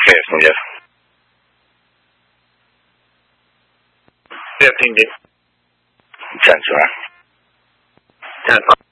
from you. Yeah, 听见。 站出来。 站好。